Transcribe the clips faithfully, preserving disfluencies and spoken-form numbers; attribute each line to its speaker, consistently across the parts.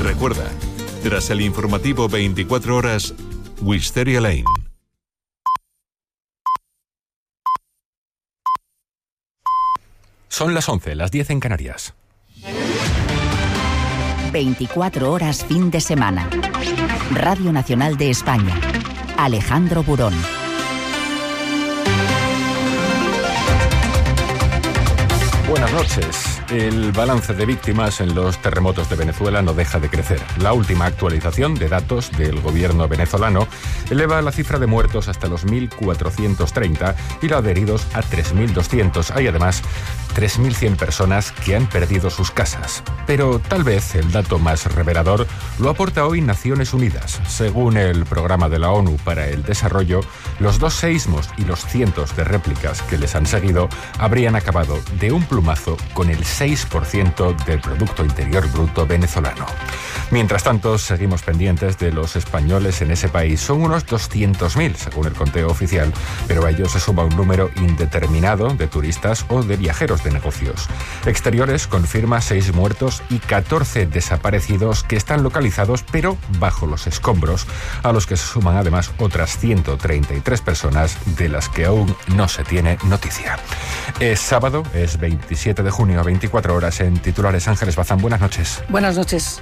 Speaker 1: recuerda, tras el informativo veinticuatro horas, Wisteria Lane.
Speaker 2: Son las once, las diez en Canarias.
Speaker 3: veinticuatro horas fin de semana. Radio Nacional de España. Alejandro Burón.
Speaker 2: Buenas noches. El balance de víctimas en los terremotos de Venezuela no deja de crecer. La última actualización de datos del gobierno venezolano eleva la cifra de muertos hasta los mil cuatrocientos treinta y la de heridos a tres mil doscientos. Hay además tres mil cien personas que han perdido sus casas. Pero tal vez el dato más revelador lo aporta hoy Naciones Unidas. Según el Programa de la ONU para el Desarrollo, los dos seísmos y los cientos de réplicas que les han seguido habrían acabado de un plumazo con el seis por ciento del Producto Interior Bruto venezolano. Mientras tanto, seguimos pendientes de los españoles en ese país. Son unos doscientos mil, según el conteo oficial, pero a ellos se suma un número indeterminado de turistas o de viajeros de negocios. Exteriores confirma seis muertos y catorce desaparecidos que están localizados, pero bajo los escombros, a los que se suman además otras ciento treinta y tres personas de las que aún no se tiene noticia. Es sábado, es veintisiete de junio, a veinticuatro horas en Titulares. Ángeles Bazán, buenas noches.
Speaker 4: Buenas noches.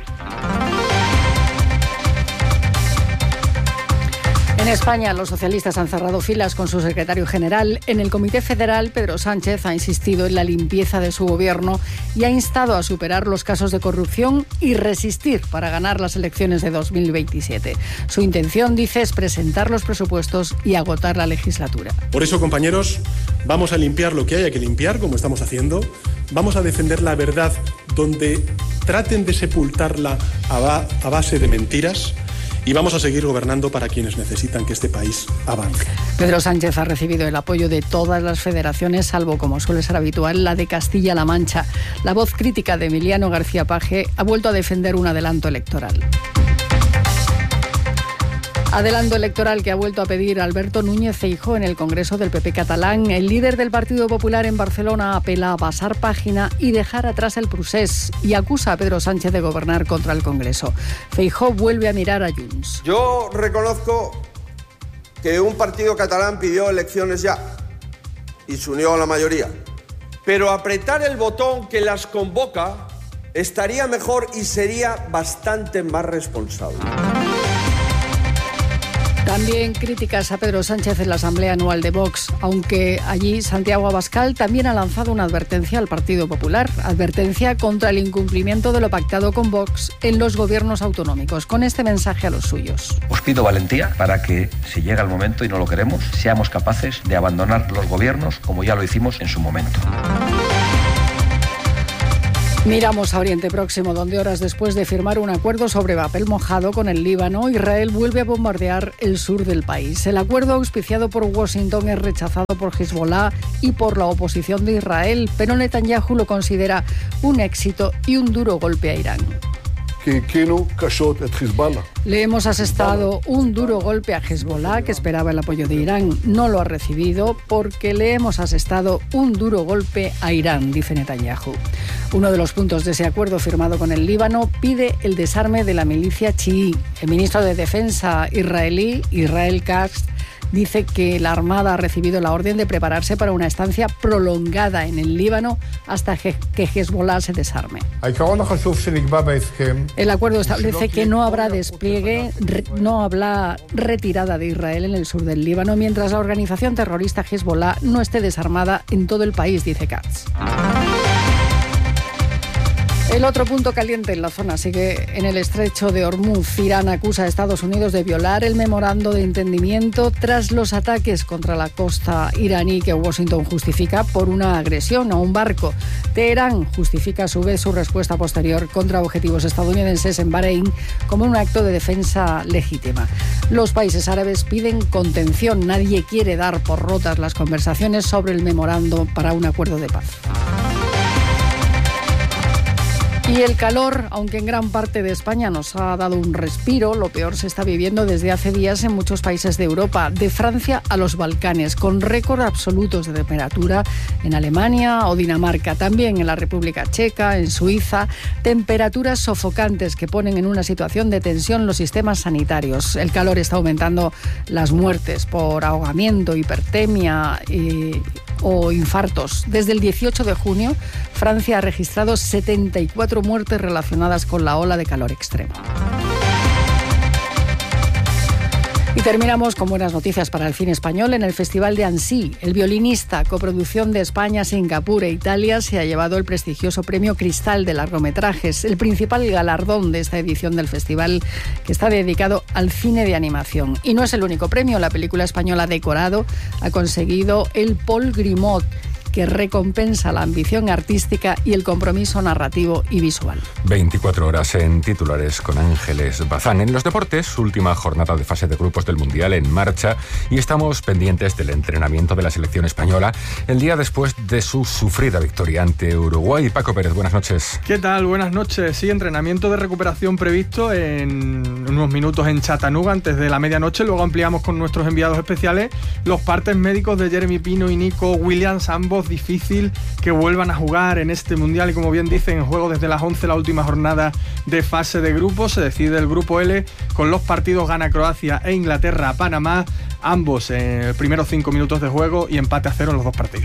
Speaker 4: En España, los socialistas han cerrado filas con su secretario general. En el Comité Federal, Pedro Sánchez ha insistido en la limpieza de su gobierno y ha instado a superar los casos de corrupción y resistir para ganar las elecciones de dos mil veintisiete. Su intención, dice, es presentar los presupuestos y agotar la legislatura.
Speaker 5: Por eso, compañeros, vamos a limpiar lo que haya que limpiar, como estamos haciendo. Vamos a defender la verdad donde traten de sepultarla a, ba- a base de mentiras. Y vamos a seguir gobernando para quienes necesitan que este país avance.
Speaker 4: Pedro Sánchez ha recibido el apoyo de todas las federaciones, salvo, como suele ser habitual, la de Castilla-La Mancha. La voz crítica de Emiliano García Paje ha vuelto a defender un adelanto electoral. Adelanto electoral que ha vuelto a pedir Alberto Núñez Feijóo en el Congreso del P P catalán. El líder del Partido Popular en Barcelona apela a pasar página y dejar atrás el procés y acusa a Pedro Sánchez de gobernar contra el Congreso. Feijóo vuelve a mirar a Junts.
Speaker 6: Yo reconozco que un partido catalán pidió elecciones ya y se unió a la mayoría. Pero apretar el botón que las convoca estaría mejor y sería bastante más responsable.
Speaker 4: También críticas a Pedro Sánchez en la Asamblea Anual de Vox, aunque allí Santiago Abascal también ha lanzado una advertencia al Partido Popular, advertencia contra el incumplimiento de lo pactado con Vox en los gobiernos autonómicos, con este mensaje a los suyos.
Speaker 7: Os pido valentía para que, si llega el momento y no lo queremos, seamos capaces de abandonar los gobiernos como ya lo hicimos en su momento.
Speaker 4: Miramos a Oriente Próximo, donde horas después de firmar un acuerdo sobre papel mojado con el Líbano, Israel vuelve a bombardear el sur del país. El acuerdo auspiciado por Washington es rechazado por Hezbollah y por la oposición de Israel, pero Netanyahu lo considera un éxito y un duro golpe a Irán. Le hemos asestado un duro golpe a Hezbollah, que esperaba el apoyo de Irán. No lo ha recibido porque le hemos asestado un duro golpe a Irán, dice Netanyahu. Uno de los puntos de ese acuerdo firmado con el Líbano pide el desarme de la milicia chií. El ministro de Defensa israelí, Israel Katz, dice que la Armada ha recibido la orden de prepararse para una estancia prolongada en el Líbano hasta que Hezbollah se desarme. El acuerdo establece que no habrá despliegue, no habrá retirada de Israel en el sur del Líbano, mientras la organización terrorista Hezbollah no esté desarmada en todo el país, dice Katz. El otro punto caliente en la zona sigue en el estrecho de Hormuz. Irán acusa a Estados Unidos de violar el memorando de entendimiento tras los ataques contra la costa iraní que Washington justifica por una agresión a un barco. Teherán justifica a su vez su respuesta posterior contra objetivos estadounidenses en Bahrein como un acto de defensa legítima. Los países árabes piden contención. Nadie quiere dar por rotas las conversaciones sobre el memorando para un acuerdo de paz. Y el calor, aunque en gran parte de España nos ha dado un respiro, lo peor se está viviendo desde hace días en muchos países de Europa, de Francia a los Balcanes, con récord absolutos de temperatura en Alemania o Dinamarca, también en la República Checa, en Suiza, temperaturas sofocantes que ponen en una situación de tensión los sistemas sanitarios. El calor está aumentando las muertes por ahogamiento, hipertermia y o infartos. Desde el dieciocho de junio, Francia ha registrado setenta y cuatro muertes relacionadas con la ola de calor extremo. Y terminamos con buenas noticias para el cine español. En el Festival de Annecy, El violinista, coproducción de España, Singapur e Italia, se ha llevado el prestigioso premio Cristal de largometrajes, el principal galardón de esta edición del festival, que está dedicado al cine de animación. Y no es el único premio. La película española Decorado ha conseguido el Paul Grimaud, que recompensa la ambición artística y el compromiso narrativo y visual.
Speaker 2: veinticuatro horas en titulares con Ángeles Bazán. En los deportes, última jornada de fase de grupos del Mundial en marcha y estamos pendientes del entrenamiento de la selección española el día después de su sufrida victoria ante Uruguay. Paco Pérez, buenas noches.
Speaker 8: ¿Qué tal? Buenas noches. Sí, entrenamiento de recuperación previsto en unos minutos en Chattanooga antes de la medianoche. Luego ampliamos con nuestros enviados especiales los partes médicos de Jeremy Pino y Nico Williams, ambos difícil que vuelvan a jugar en este Mundial y, como bien dicen, en juego desde las once la última jornada de fase de grupos. Se decide el grupo L con los partidos gana Croacia e Inglaterra a Panamá, ambos en los primeros cinco minutos de juego y empate a cero en los dos partidos.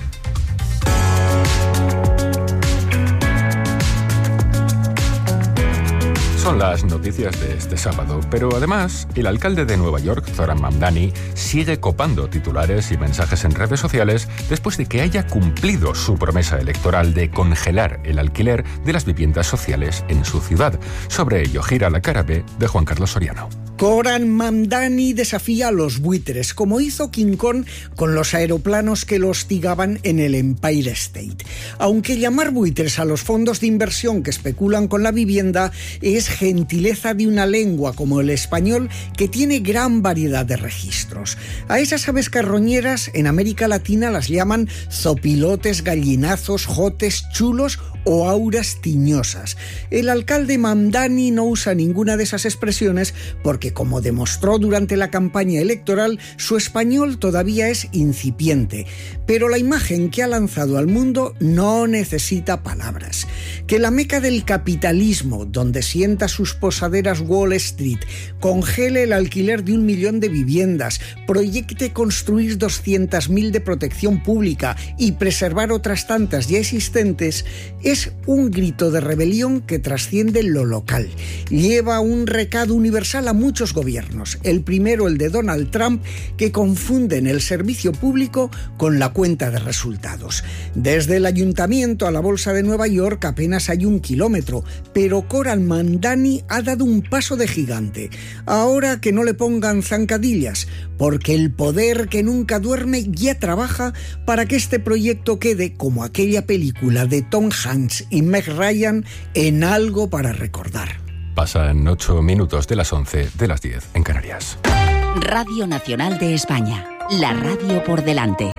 Speaker 2: Son las noticias de este sábado, pero además el alcalde de Nueva York, Zoran Mamdani, sigue copando titulares y mensajes en redes sociales después de que haya cumplido su promesa electoral de congelar el alquiler de las viviendas sociales en su ciudad. Sobre ello gira la cara B de Juan Carlos Soriano.
Speaker 9: Zoran Mamdani desafía a los buitres, como hizo King Kong con los aeroplanos que lo hostigaban en el Empire State. Aunque llamar buitres a los fondos de inversión que especulan con la vivienda es gentileza de una lengua como el español, que tiene gran variedad de registros. A esas aves carroñeras en América Latina las llaman zopilotes, gallinazos, jotes, chulos o auras tiñosas. El alcalde Mamdani no usa ninguna de esas expresiones porque, como demostró durante la campaña electoral, su español todavía es incipiente. Pero la imagen que ha lanzado al mundo no necesita palabras. Que la meca del capitalismo, donde sienta sus posaderas Wall Street, congele el alquiler de un millón de viviendas, proyecte construir doscientas mil de protección pública y preservar otras tantas ya existentes, es un grito de rebelión que trasciende lo local. Lleva un recado universal a muchos gobiernos. El primero, el de Donald Trump, que confunden el servicio público con la cuenta de resultados. Desde el ayuntamiento a la Bolsa de Nueva York apenas hay un kilómetro, pero Zoran Mamdani ha dado un paso de gigante. Ahora que no le pongan zancadillas, porque el poder que nunca duerme ya trabaja para que este proyecto quede, como aquella película de Tom Hanks y Meg Ryan, en algo para recordar.
Speaker 2: Pasan ocho minutos de las once de las diez en Canarias.
Speaker 3: Radio Nacional de España, la radio por delante.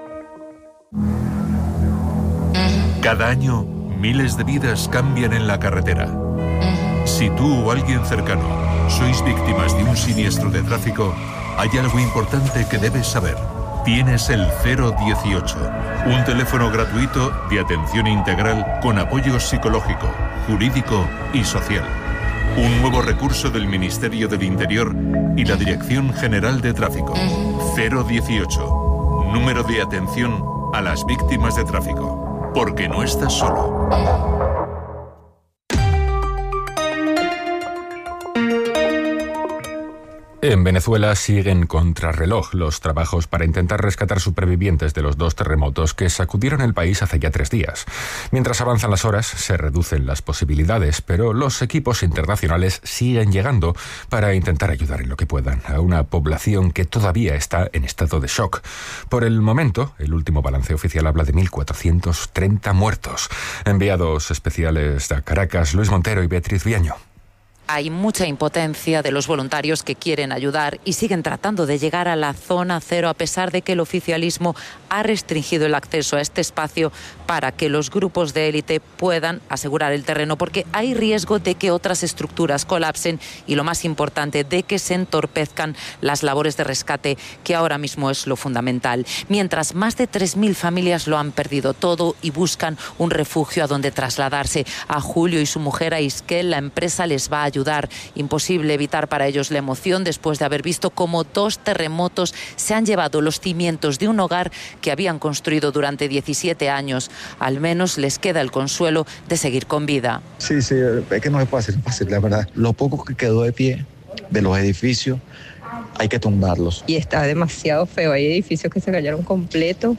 Speaker 1: Cada año, miles de vidas cambian en la carretera. Si tú o alguien cercano sois víctimas de un siniestro de tráfico, hay algo importante que debes saber. Tienes el cero dieciocho, un teléfono gratuito de atención integral con apoyo psicológico, jurídico y social. Un nuevo recurso del Ministerio del Interior y la Dirección General de Tráfico. cero dieciocho, número de atención a las víctimas de tráfico. Porque no estás solo.
Speaker 2: En Venezuela siguen contrarreloj los trabajos para intentar rescatar supervivientes de los dos terremotos que sacudieron el país hace ya tres días. Mientras avanzan las horas, se reducen las posibilidades, pero los equipos internacionales siguen llegando para intentar ayudar en lo que puedan a una población que todavía está en estado de shock. Por el momento, el último balance oficial habla de mil cuatrocientos treinta muertos. Enviados especiales a Caracas, Luis Montero y Beatriz Viaño.
Speaker 10: Hay mucha impotencia de los voluntarios que quieren ayudar y siguen tratando de llegar a la zona cero a pesar de que el oficialismo ha restringido el acceso a este espacio para que los grupos de élite puedan asegurar el terreno, porque hay riesgo de que otras estructuras colapsen y, lo más importante, de que se entorpezcan las labores de rescate, que ahora mismo es lo fundamental. Mientras más de tres mil familias lo han perdido todo y buscan un refugio a donde trasladarse. A Julio y su mujer, a Isquel, la empresa les va a ayudar. Imposible evitar para ellos la emoción después de haber visto cómo dos terremotos se han llevado los cimientos de un hogar que habían construido durante diecisiete años. Al menos les queda el consuelo de seguir con vida.
Speaker 11: Sí, sí, es que no se puede hacer fácil, la verdad. Lo poco que quedó de pie de los edificios, hay que tumbarlos.
Speaker 12: Y está demasiado feo, hay edificios que se cayeron completos.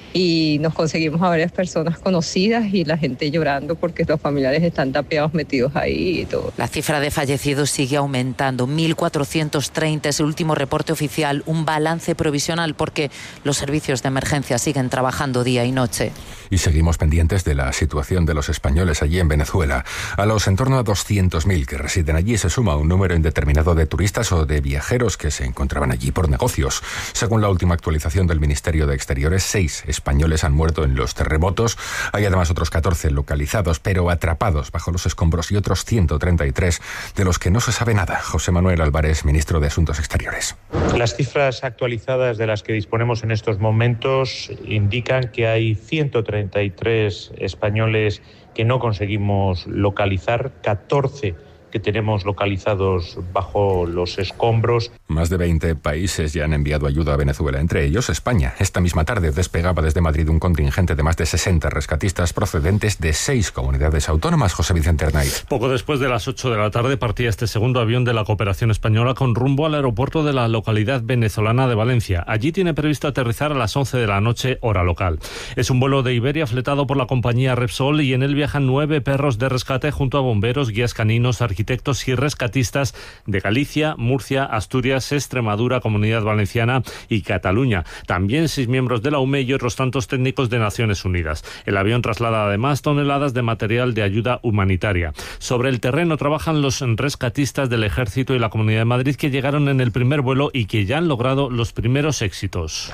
Speaker 12: Y nos conseguimos a varias personas conocidas y la gente llorando porque los familiares están tapiados, metidos ahí y todo.
Speaker 10: La cifra de fallecidos sigue aumentando. mil cuatrocientos treinta es el último reporte oficial, un balance provisional porque los servicios de emergencia siguen trabajando día y noche.
Speaker 2: Y seguimos pendientes de la situación de los españoles allí en Venezuela. A los en torno a doscientos mil que residen allí se suma un número indeterminado de turistas o de viajeros que se encontraban allí por negocios. Según la última actualización del Ministerio de Exteriores, seis españoles han muerto en los terremotos. Hay además otros catorce localizados, pero atrapados bajo los escombros, y otros ciento treinta y tres de los que no se sabe nada. José Manuel Álvarez, ministro de Asuntos Exteriores.
Speaker 13: Las cifras actualizadas de las que disponemos en estos momentos indican que hay ciento treinta y tres españoles que no conseguimos localizar, catorce que tenemos localizados bajo los escombros.
Speaker 2: Más de veinte países ya han enviado ayuda a Venezuela, entre ellos España. Esta misma tarde despegaba desde Madrid un contingente de más de sesenta rescatistas procedentes de seis comunidades autónomas. José Vicente Arnaiz.
Speaker 14: Poco después de las ocho de la tarde partía este segundo avión de la cooperación española con rumbo al aeropuerto de la localidad venezolana de Valencia. Allí tiene previsto aterrizar a las once de la noche, hora local. Es un vuelo de Iberia fletado por la compañía Repsol y en él viajan nueve perros de rescate junto a bomberos, guías caninos, arquitectos y rescatistas de Galicia, Murcia, Asturias, Extremadura, Comunidad Valenciana y Cataluña. También seis miembros de la U M E y otros tantos técnicos de Naciones Unidas. El avión traslada además toneladas de material de ayuda humanitaria. Sobre el terreno trabajan los rescatistas del Ejército y la Comunidad de Madrid, que llegaron en el primer vuelo y que ya han logrado los primeros éxitos.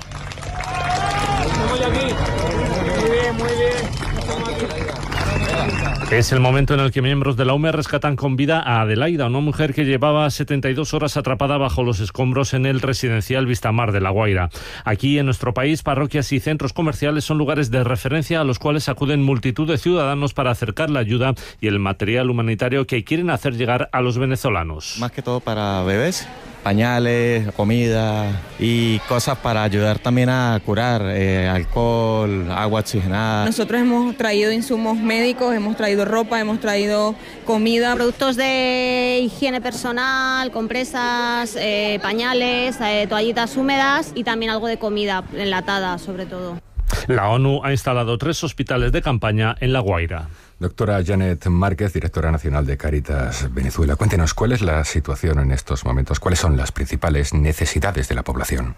Speaker 15: Estamos aquí. Muy bien, muy bien.
Speaker 14: Es el momento en el que miembros de la U M E rescatan con vida a Adelaida, una mujer que llevaba setenta y dos horas atrapada bajo los escombros en el residencial Vistamar de La Guaira. Aquí en nuestro país, parroquias y centros comerciales son lugares de referencia a los cuales acuden multitud de ciudadanos para acercar la ayuda y el material humanitario que quieren hacer llegar a los venezolanos.
Speaker 16: Más que todo para bebés, pañales, comida y cosas para ayudar también a curar, eh, alcohol, agua oxigenada.
Speaker 17: Nosotros hemos traído insumos médicos, hemos traído ropa, hemos traído comida.
Speaker 18: Productos de higiene personal, compresas, eh, pañales, eh, toallitas húmedas y también algo de comida enlatada sobre todo.
Speaker 14: La ONU ha instalado tres hospitales de campaña en La Guaira.
Speaker 2: Doctora Janet Márquez, directora nacional de Cáritas Venezuela. Cuéntenos, ¿cuál es la situación en estos momentos? ¿Cuáles son las principales necesidades de la población?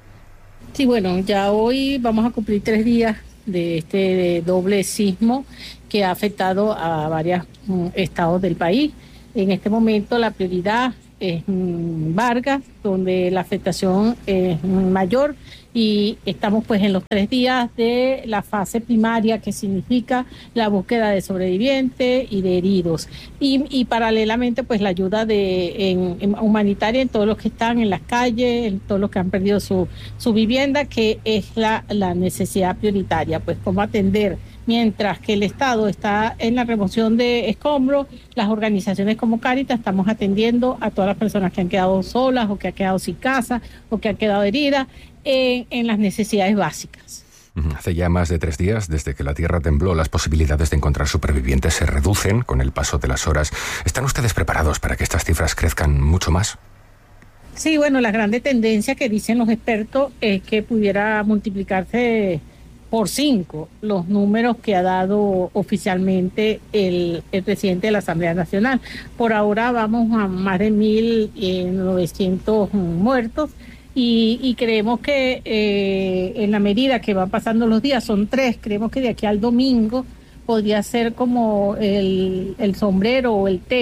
Speaker 19: Sí, bueno, ya hoy vamos a cumplir tres días de este doble sismo que ha afectado a varios um, estados del país. En este momento la prioridad es um, Vargas, donde la afectación es mayor, y estamos pues en los tres días de la fase primaria, que significa la búsqueda de sobrevivientes y de heridos, y, y paralelamente pues la ayuda de en, en humanitaria en todos los que están en las calles, en todos los que han perdido su, su vivienda, que es la, la necesidad prioritaria, pues cómo atender. Mientras que el Estado está en la remoción de escombros, las organizaciones como Cáritas estamos atendiendo a todas las personas que han quedado solas o que han quedado sin casa o que han quedado heridas en, en las necesidades básicas.
Speaker 2: Hace ya más de tres días, desde que la tierra tembló, las posibilidades de encontrar supervivientes se reducen con el paso de las horas. ¿Están ustedes preparados para que estas cifras crezcan mucho más?
Speaker 19: Sí, bueno, la grande tendencia que dicen los expertos es que pudiera multiplicarse por cinco los números que ha dado oficialmente el, el presidente de la Asamblea Nacional. Por ahora vamos a más de mil novecientos muertos y, y creemos que eh, en la medida que van pasando los días, son tres, creemos que de aquí al domingo podría ser como el, el sombrero o el techo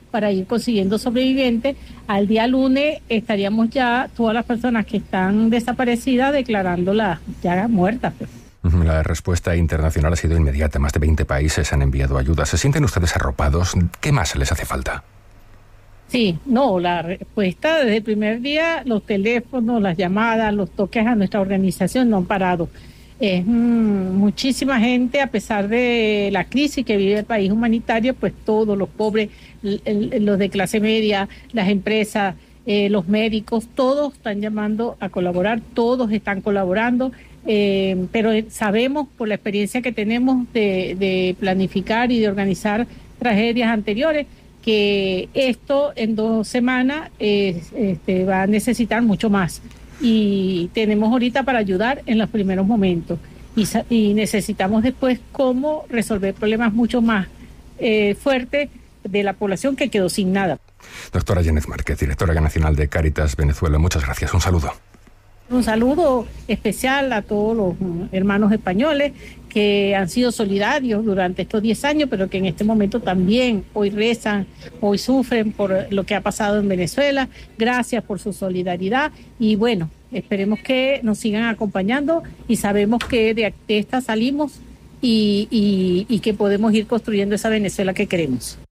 Speaker 19: para ir consiguiendo sobrevivientes. Al día lunes estaríamos ya todas las personas que están desaparecidas declarándolas ya muertas, pues.
Speaker 2: La respuesta internacional ha sido inmediata. Más de veinte países han enviado ayuda. ¿Se sienten ustedes arropados? ¿Qué más les hace falta?
Speaker 19: Sí, no, la respuesta desde el primer día, los teléfonos, las llamadas, los toques a nuestra organización no han parado. Es mmm, muchísima gente, a pesar de la crisis que vive el país humanitario, pues todos los pobres, el, el, los de clase media, las empresas, eh, los médicos, todos están llamando a colaborar, todos están colaborando, eh, pero sabemos por la experiencia que tenemos de, de planificar y de organizar tragedias anteriores, que esto en dos semanas eh, este, va a necesitar mucho más. Y tenemos ahorita para ayudar en los primeros momentos y, y necesitamos después cómo resolver problemas mucho más eh, fuertes de la población que quedó sin nada.
Speaker 2: Doctora Yáñez Márquez, directora nacional de Cáritas Venezuela, muchas gracias. Un saludo.
Speaker 19: Un saludo especial a todos los hermanos españoles que han sido solidarios durante estos diez años, pero que en este momento también hoy rezan, hoy sufren por lo que ha pasado en Venezuela. Gracias por su solidaridad y bueno, esperemos que nos sigan acompañando y sabemos que de esta salimos y, y, y que podemos ir construyendo esa Venezuela que queremos.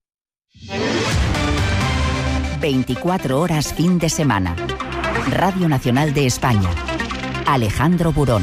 Speaker 3: veinticuatro horas fin de semana. Radio Nacional de España. Alejandro Burón.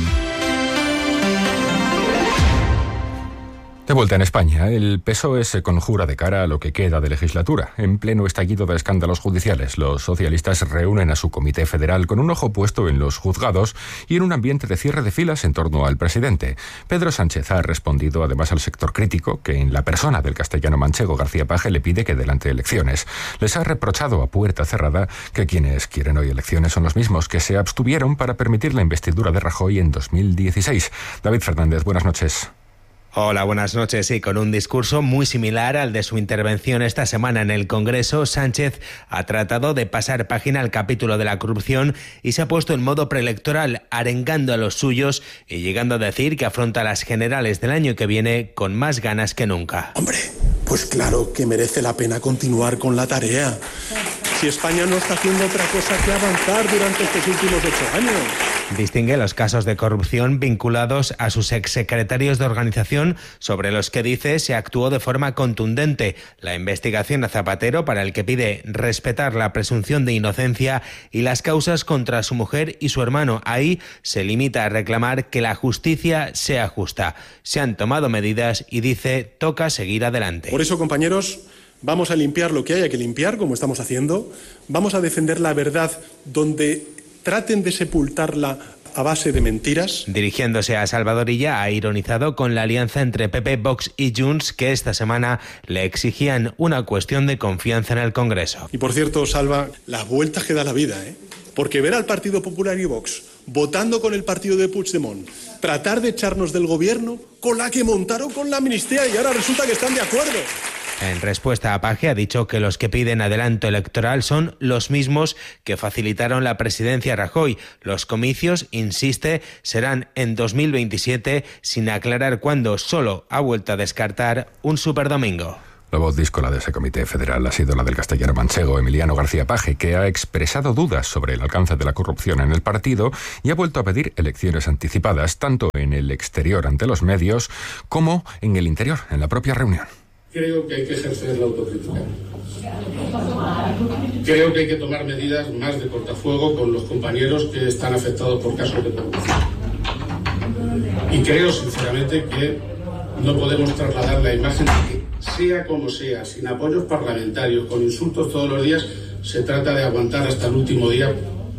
Speaker 2: De vuelta en España, el P S O E se conjura de cara a lo que queda de legislatura. En pleno estallido de escándalos judiciales, los socialistas reúnen a su comité federal con un ojo puesto en los juzgados y en un ambiente de cierre de filas en torno al presidente. Pedro Sánchez ha respondido además al sector crítico, que en la persona del castellano manchego García Paje le pide que adelante elecciones. Les ha reprochado a puerta cerrada que quienes quieren hoy elecciones son los mismos que se abstuvieron para permitir la investidura de Rajoy en dos mil dieciséis. David Fernández, buenas noches.
Speaker 20: Hola, buenas noches. Sí, con un discurso muy similar al de su intervención esta semana en el Congreso, Sánchez ha tratado de pasar página al capítulo de la corrupción y se ha puesto en modo preelectoral, arengando a los suyos y llegando a decir que afronta las generales del año que viene con más ganas que nunca.
Speaker 5: Hombre, pues claro que merece la pena continuar con la tarea. Si España no está haciendo otra cosa que avanzar durante estos últimos ocho años.
Speaker 20: Distingue los casos de corrupción vinculados a sus exsecretarios de organización sobre los que dice se actuó de forma contundente. La investigación a Zapatero, para el que pide respetar la presunción de inocencia, y las causas contra su mujer y su hermano. Ahí se limita a reclamar que la justicia sea justa. Se han tomado medidas y dice toca seguir adelante.
Speaker 5: Por eso, compañeros, vamos a limpiar lo que haya que limpiar, como estamos haciendo. Vamos a defender la verdad donde traten de sepultarla a base de mentiras.
Speaker 20: Dirigiéndose a Salvador Illa, ha ironizado con la alianza entre P P, Vox y Junts, que esta semana le exigían una cuestión de confianza en el Congreso.
Speaker 5: Y por cierto, Salva, las vueltas que da la vida, ¿eh? Porque ver al Partido Popular y Vox votando con el partido de Puigdemont, tratar de echarnos del gobierno con la que montaron con la amnistía y ahora resulta que están de acuerdo.
Speaker 20: En respuesta a Paje ha dicho que los que piden adelanto electoral son los mismos que facilitaron la presidencia a Rajoy. Los comicios, insiste, serán en dos mil veintisiete, sin aclarar cuándo. Solo ha vuelto a descartar un superdomingo.
Speaker 2: La voz díscola de ese comité federal ha sido la del castellano manchego Emiliano García Paje, que ha expresado dudas sobre el alcance de la corrupción en el partido y ha vuelto a pedir elecciones anticipadas, tanto en el exterior ante los medios como en el interior, en la propia reunión.
Speaker 21: Creo que hay que ejercer la autocrítica. Creo que hay que tomar medidas más de cortafuego con los compañeros que están afectados por casos de corrupción. Y creo, sinceramente, que no podemos trasladar la imagen de que, sea como sea, sin apoyos parlamentarios, con insultos todos los días, se trata de aguantar hasta el último día.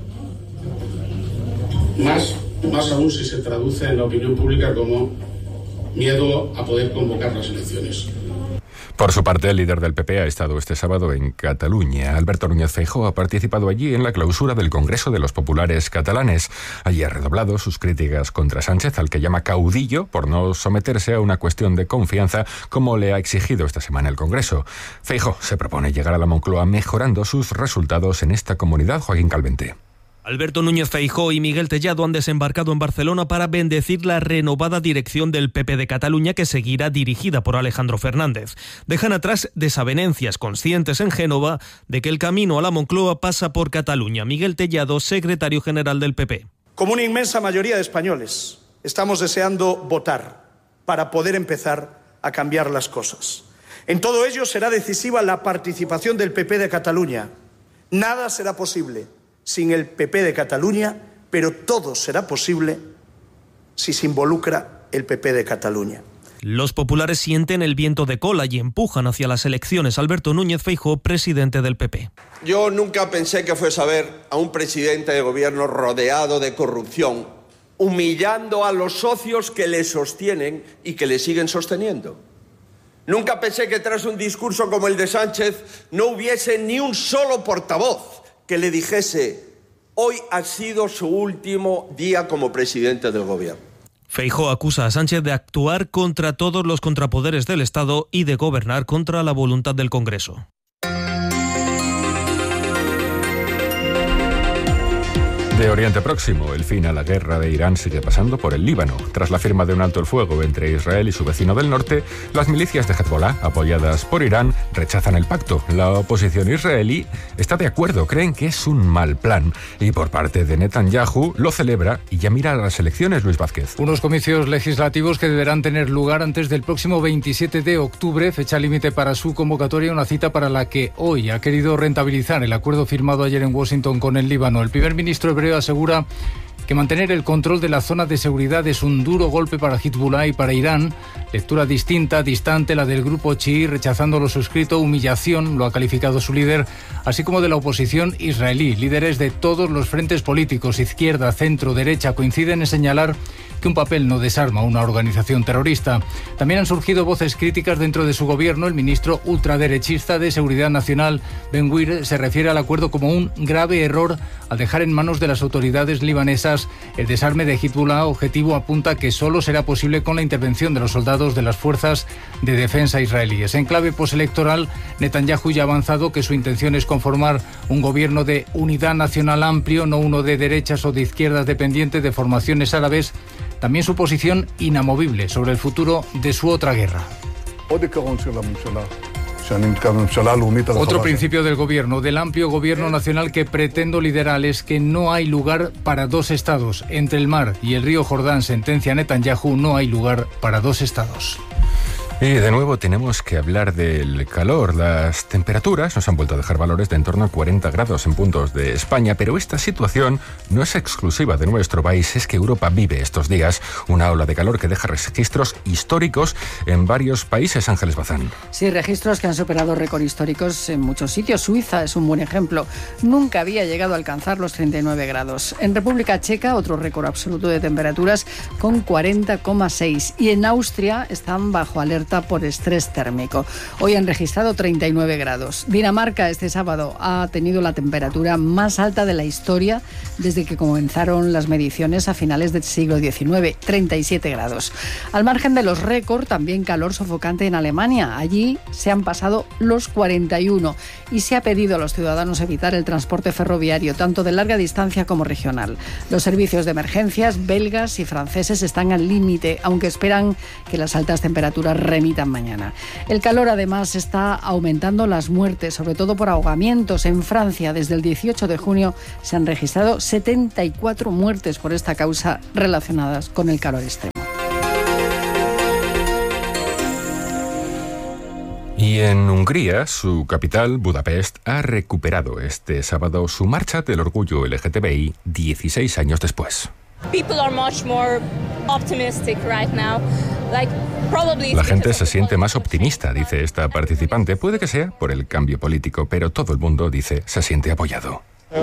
Speaker 21: Más, más aún si se traduce en la opinión pública como miedo a poder convocar las elecciones.
Speaker 2: Por su parte, el líder del P P ha estado este sábado en Cataluña. Alberto Núñez Feijóo ha participado allí en la clausura del Congreso de los Populares catalanes. Allí ha redoblado sus críticas contra Sánchez, al que llama caudillo por no someterse a una cuestión de confianza como le ha exigido esta semana el Congreso. Feijóo se propone llegar a la Moncloa mejorando sus resultados en esta comunidad. Joaquín Calvente.
Speaker 6: Alberto Núñez Feijóo y Miguel Tellado han desembarcado en Barcelona para bendecir la renovada dirección del P P de Cataluña, que seguirá dirigida por Alejandro Fernández. Dejan atrás desavenencias, conscientes en Génova de que el camino a la Moncloa pasa por Cataluña. Miguel Tellado, secretario general del P P.
Speaker 22: Como una inmensa mayoría de españoles, estamos deseando votar para poder empezar a cambiar las cosas. En todo ello será decisiva la participación del P P de Cataluña. Nada será posible sin el P P de Cataluña, pero todo será posible si se involucra el P P de Cataluña.
Speaker 6: Los populares sienten el viento de cola y empujan hacia las elecciones. Alberto Núñez Feijóo, presidente del P P.
Speaker 23: Yo nunca pensé que fuese a ver a un presidente de gobierno rodeado de corrupción, humillando a los socios que le sostienen y que le siguen sosteniendo. Nunca pensé que tras un discurso como el de Sánchez no hubiese ni un solo portavoz que le dijese: hoy ha sido su último día como presidente del gobierno.
Speaker 6: Feijóo acusa a Sánchez de actuar contra todos los contrapoderes del Estado y de gobernar contra la voluntad del Congreso.
Speaker 2: De Oriente Próximo, el fin a la guerra de Irán sigue pasando por el Líbano. Tras la firma de un alto el fuego entre Israel y su vecino del norte, las milicias de Hezbollah, apoyadas por Irán, rechazan el pacto. La oposición israelí está de acuerdo, creen que es un mal plan. Y por parte de Netanyahu lo celebra y ya mira a las elecciones, Luis Vázquez.
Speaker 24: Unos comicios legislativos que deberán tener lugar antes del próximo veintisiete de octubre, fecha límite para su convocatoria, una cita para la que hoy ha querido rentabilizar el acuerdo firmado ayer en Washington con el Líbano. El primer ministro hebreo asegura que mantener el control de la zona de seguridad es un duro golpe para Hezbollah y para Irán. Lectura distinta, distante, la del grupo chií, rechazando lo suscrito, humillación, lo ha calificado su líder, así como de la oposición israelí. Líderes de todos los frentes políticos, izquierda, centro, derecha, coinciden en señalar que un papel no desarma una organización terrorista. También han surgido voces críticas dentro de su gobierno. El ministro ultraderechista de Seguridad Nacional, Ben Gvir, se refiere al acuerdo como un grave error al dejar en manos de las autoridades libanesas el desarme de Hezbollah. Objetivo apunta que solo será posible con la intervención de los soldados de las fuerzas de defensa israelíes. En clave postelectoral, Netanyahu ya ha avanzado que su intención es conformar un gobierno de unidad nacional amplio, no uno de derechas o de izquierdas dependiente de formaciones árabes. También su posición inamovible sobre el futuro de su otra guerra. Otro principio del gobierno, del amplio gobierno nacional que pretendo liderar, es que no hay lugar para dos estados. Entre el mar y el río Jordán, sentencia Netanyahu, no hay lugar para dos estados.
Speaker 2: Y de nuevo tenemos que hablar del calor. Las temperaturas nos han vuelto a dejar valores de en torno a cuarenta grados en puntos de España, pero esta situación no es exclusiva de nuestro país. Es que Europa vive estos días una ola de calor que deja registros históricos en varios países. Ángeles Bazán.
Speaker 4: Sí, registros que han superado récords históricos en muchos sitios. Suiza es un buen ejemplo. Nunca había llegado a alcanzar los treinta y nueve grados. En República Checa, otro récord absoluto de temperaturas con cuarenta coma seis. Y en Austria están bajo alerta por estrés térmico. Hoy han registrado treinta y nueve grados. Dinamarca este sábado ha tenido la temperatura más alta de la historia desde que comenzaron las mediciones a finales del siglo diecinueve, treinta y siete grados. Al margen de los récords, también calor sofocante en Alemania. Allí se han pasado los cuarenta y uno y se ha pedido a los ciudadanos evitar el transporte ferroviario, tanto de larga distancia como regional. Los servicios de emergencias belgas y franceses están al límite, aunque esperan que las altas temperaturas remitan mañana. El calor además está aumentando las muertes, sobre todo por ahogamientos. En Francia, desde el dieciocho de junio, se han registrado setenta y cuatro muertes por esta causa relacionadas con el calor extremo.
Speaker 2: Y en Hungría, su capital, Budapest, ha recuperado este sábado su marcha del orgullo L G T B I dieciséis años después. La gente se siente más optimista, dice esta participante. Puede que sea por el cambio político, pero todo el mundo dice se siente apoyado.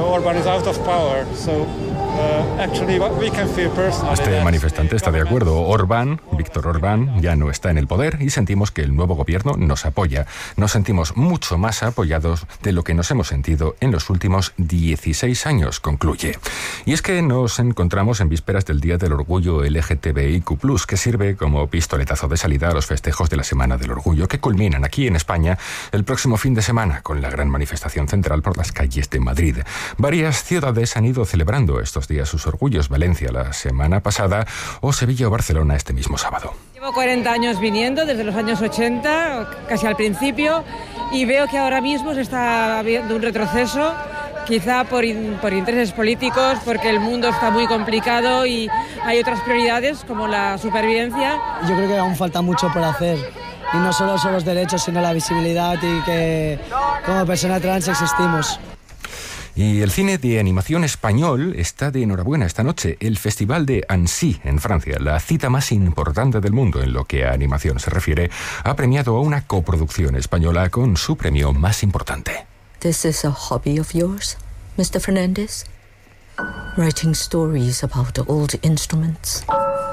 Speaker 2: Este manifestante está de acuerdo. Orbán, Víctor Orbán, ya no está en el poder y sentimos que el nuevo gobierno nos apoya. Nos sentimos mucho más apoyados de lo que nos hemos sentido en los últimos dieciséis años, concluye. Y es que nos encontramos en vísperas del Día del Orgullo L G T B I Q plus, que sirve como pistoletazo de salida a los festejos de la Semana del Orgullo, que culminan aquí en España el próximo fin de semana con la gran manifestación central por las calles de Madrid. Varias ciudades han ido celebrando estos días sus orgullos. Valencia la semana pasada o Sevilla o Barcelona este mismo sábado.
Speaker 1: Llevo cuarenta años viniendo, desde los años ochenta, casi al principio, y veo que ahora mismo se está viendo un retroceso, quizá por, in, por intereses políticos, porque el mundo está muy complicado y hay otras prioridades como la supervivencia.
Speaker 7: Yo creo que aún falta mucho por hacer, y no solo son los derechos, sino la visibilidad y que como persona trans existimos.
Speaker 2: Y el cine de animación español está de enhorabuena esta noche. El Festival de Annecy, en Francia, la cita más importante del mundo en lo que a animación se refiere, ha premiado a una coproducción española con su premio más importante.
Speaker 8: This is a hobby of yours, mister Fernandez? Writing stories about the old instruments.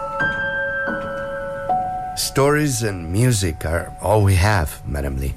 Speaker 9: Stories and music are all we have, Madame Lee.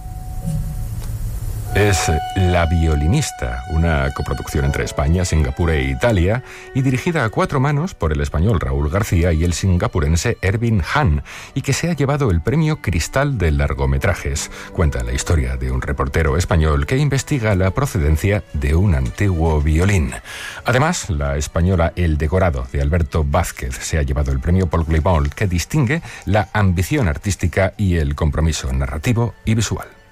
Speaker 2: Es La violinista, una coproducción entre España, Singapur e Italia, y dirigida a cuatro manos por el español Raúl García y el singapurense Ervin Han, y que se ha llevado el premio Cristal de largometrajes. Cuenta la historia de un reportero español que investiga la procedencia de un antiguo violín. Además, la española El decorado, de Alberto Vázquez, se ha llevado el premio Paul Gleimol, que distingue la ambición artística y el compromiso narrativo y visual.